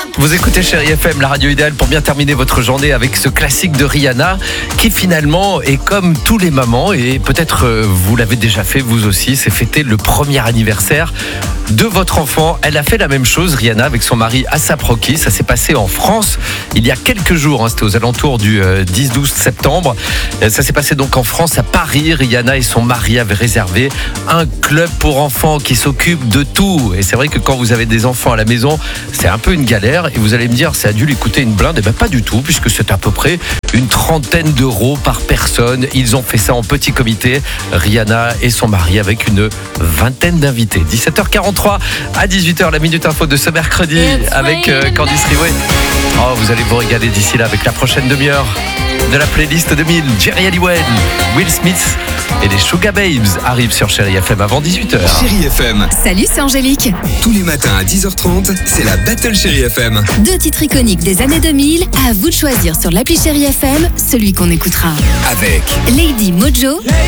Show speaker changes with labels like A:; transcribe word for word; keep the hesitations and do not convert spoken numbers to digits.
A: Vous écoutez Chérie F M, la radio idéale pour bien terminer votre journée avec ce classique de Rihanna qui finalement est comme tous les mamans et peut-être euh, vous l'avez déjà fait vous aussi, c'est fêter le premier anniversaire de votre enfant. Elle a fait la même chose, Rihanna, avec son mari A$ap Rocky. Ça s'est passé en France il y a quelques jours, hein, c'était aux alentours du euh, dix douze septembre. Euh, ça s'est passé donc en France, à Paris. Rihanna et son mari avaient réservé un club pour enfants qui s'occupe de tout. Et c'est vrai que quand vous avez des enfants à la maison, c'est un peu une galère. Et vous allez me dire, ça a dû lui coûter une blinde. Eh bien pas du tout, puisque c'est à peu près une trentaine d'euros par personne. Ils ont fait ça en petit comité, Rihanna et son mari, avec une vingtaine d'invités. dix-sept heures quarante-trois à dix-huit heures, la Minute Info de ce mercredi avec euh, Candice Riouet. Oh, vous allez vous régaler d'ici là avec la prochaine demi-heure de la playlist deux mille. Jerry Halliwell, Will Smith et les Sugar Babes arrivent sur Chérie F M avant dix-huit heures.
B: Chérie F M.
C: Salut, c'est Angélique.
B: Tous les matins à dix heures trente, c'est la Battle Chérie F M.
C: Deux titres iconiques des années deux mille, à vous de choisir sur l'appli Chérie F M, celui qu'on écoutera.
B: Avec
C: Lady Mojo